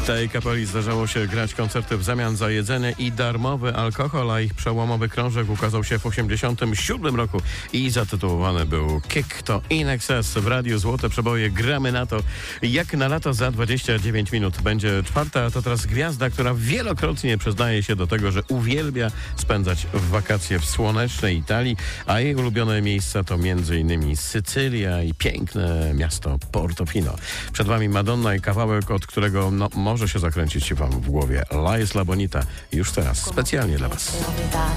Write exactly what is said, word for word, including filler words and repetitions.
Tej kapeli zdarzało się grać koncerty w zamian za jedzenie i darmowy alkohol, a ich przełomowy krążek ukazał się w osiemdziesiątym siódmym roku i zatytułowany był Kick to In Excess. W Radiu Złote Przeboje gramy na to, jak na lato za dwadzieścia dziewięć minut. Będzie czwarta, a to teraz gwiazda, która wielokrotnie przyznaje się do tego, że uwielbia spędzać wakacje w słonecznej Italii, a jej ulubione miejsca to między innymi Sycylia i piękne miasto Portofino. Przed wami Madonna i kawałek, od którego no, może się zakręcić wam w głowie. La Isla Bonita już teraz, specjalnie dla was.